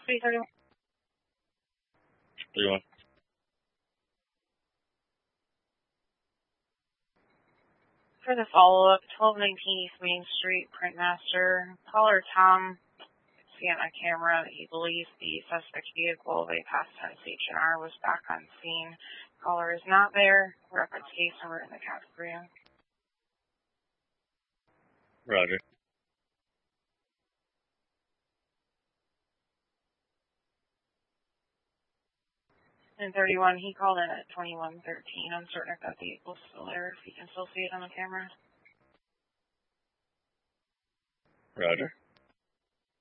331. 31. For the follow-up, 1219 East Main Street, Printmaster. Caller Tom could see on a camera that he believes the suspect vehicle they passed on H&R was back on scene. Caller is not there. Reference case number in the CAD room. Roger. And 31, he called in at 2113. Uncertain if that vehicle's still there, if you can still see it on the camera. Roger.